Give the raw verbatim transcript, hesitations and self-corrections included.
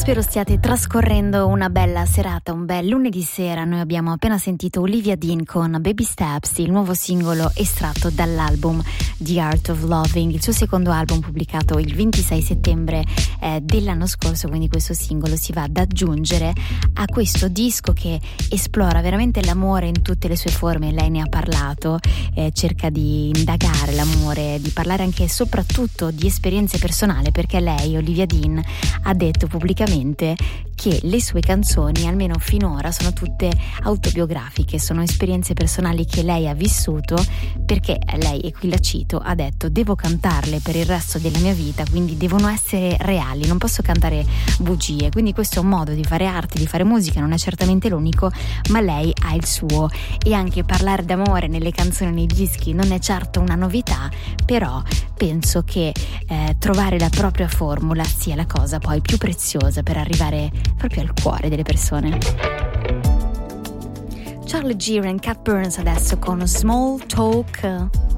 Spero stiate trascorrendo una bella serata, un bel lunedì sera. Noi abbiamo appena sentito Olivia Dean con Baby Steps, il nuovo singolo estratto dall'album The Art of Loving, il suo secondo album pubblicato il ventisei settembre eh, dell'anno scorso, quindi questo singolo si va ad aggiungere a questo disco che esplora veramente l'amore in tutte le sue forme. Lei ne ha parlato, eh, cerca di indagare l'amore, di parlare anche e soprattutto di esperienze personali, perché lei, Olivia Dean, ha detto pubblicamente che le sue canzoni, almeno finora, sono tutte autobiografiche, sono esperienze personali che lei ha vissuto, perché lei, e qui la cito, ha detto: devo cantarle per il resto della mia vita, quindi devono essere reali, non posso cantare bugie. Quindi questo è un modo di fare arte, di fare musica, non è certamente l'unico, ma lei ha il suo. E anche parlare d'amore nelle canzoni, nei dischi, non è certo una novità, però penso che eh, trovare la propria formula sia la cosa poi più preziosa per arrivare proprio al cuore delle persone. Charlie Geer e Cat Burns adesso con Small Talk.